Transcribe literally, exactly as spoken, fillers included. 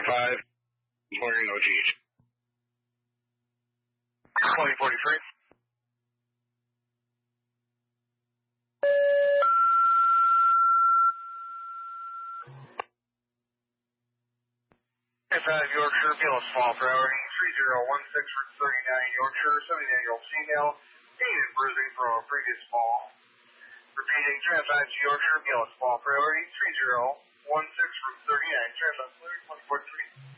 five, wearing O G. twenty forty-three. five Yorkshire, Beal small priority, three zero one six for thirty-nine Yorkshire, seventy-nine-year-old female, pain and bruising from a previous fall. Repeating, five Yorkshire, Beal small priority, three zero one six from thirty-nine, transit clear, twenty forty-three.